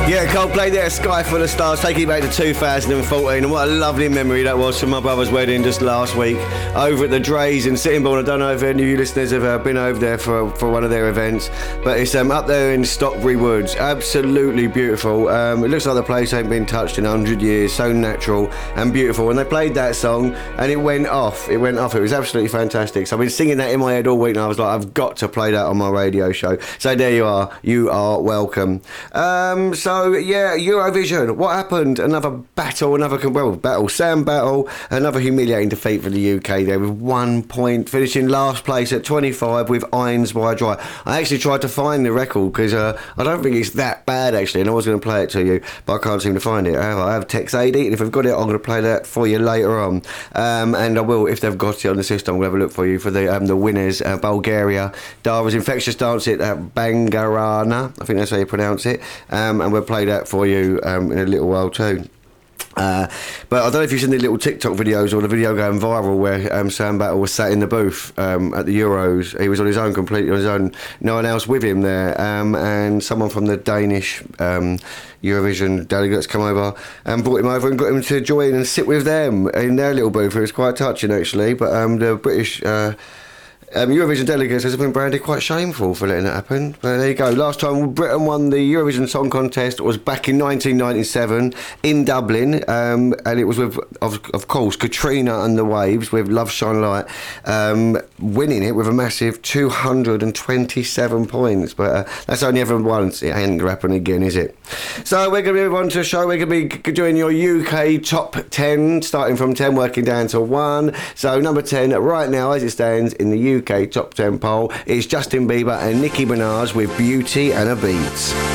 Yeah, Coldplay there, Sky Full of Stars, taking you back to 2014, and what a lovely memory that was from my brother's wedding just last week over at the Drays in Sittingbourne. I don't know if any of you listeners have been over there for one of their events, but it's up there in Stockbury Woods, absolutely beautiful. It looks like the place ain't been touched in 100 years, so natural and beautiful. And they played that song and it went off, it was absolutely fantastic. So I've been singing that in my head all week and I was like, I've got to play that on my radio show. So there you are welcome. So yeah, Eurovision, what happened? Another battle, Sam Battle, another humiliating defeat for the UK there with 1 point, finishing last place at 25 with Irons Wide Dry. I actually tried to find the record because I don't think it's that bad actually, and I was going to play it to you, but I can't seem to find it. I have Text 80, and if I've got it, I'm going to play that for you later on. And I will, if they've got it on the system, I'm going to have a look for you for the winners, Bulgaria, Dara's Infectious Dance at Bangarana, I think that's how you pronounce it, and we'll play that for you in a little while too. But I don't know if you've seen the little TikTok videos or the video going viral where Sam Battle was sat in the booth at the Euros. He was on his own, completely on his own, no one else with him there, and someone from the Danish Eurovision delegates come over and brought him over and got him to join and sit with them in their little booth. It was quite touching actually, but the British Eurovision delegates have been branded quite shameful for letting that happen. But there you go. Last time Britain won the Eurovision Song Contest was back in 1997 in Dublin, and it was with, of course, Katrina and the Waves with Love Shine Light, winning it with a massive 227 points. But that's only ever once. It ain't going to happen again, is it? So we're going to move on to a show. We're going to be doing your UK top 10, starting from 10, working down to 1. So number 10 right now, as it stands in the UK top 10 poll, is Justin Bieber and Nicki Minaj with Beauty and a Beat.